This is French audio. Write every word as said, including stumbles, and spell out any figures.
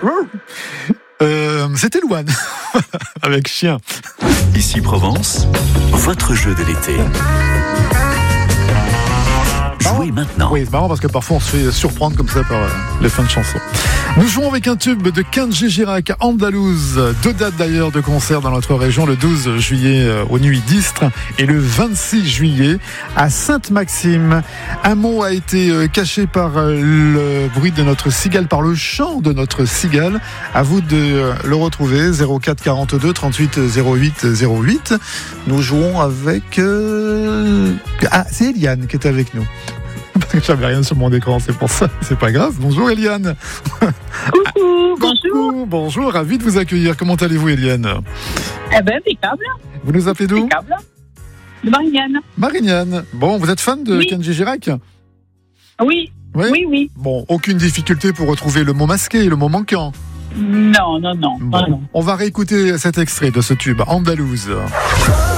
euh, C'était Louane, avec Chien. Ici Provence, votre jeu de l'été. Jouez maintenant. Oui, c'est marrant parce que parfois on se fait surprendre comme ça par euh, les fins de chansons. Nous jouons avec un tube de Kenji Girac, Andalouse. Deux dates d'ailleurs de concert dans notre région, le douze juillet euh, aux Nuits d'Istres et le vingt-six juillet à Sainte-Maxime. Un mot a été euh, caché par euh, le bruit de notre cigale, par le chant de notre cigale. À vous de euh, le retrouver, zéro quatre quarante-deux trente-huit zéro huit zéro huit. Nous jouons avec... Euh... Ah, c'est Eliane qui est avec nous. Parce que j'avais rien sur mon écran, c'est pour ça. C'est pas grave. Bonjour Eliane. Coucou, bonjour. Coucou, bonjour, ravi de vous accueillir. Comment allez-vous Eliane? Eh ben, impeccable. Vous nous appelez d'où? Impeccable. De Marignane. Marignane. Bon, vous êtes fan de Oui. Kenji Girac? Oui, Oui. oui, oui. Bon, aucune difficulté pour retrouver le mot masqué, le mot manquant. Non, non, non, Bon, non, non. on va réécouter cet extrait de ce tube, Andalouse.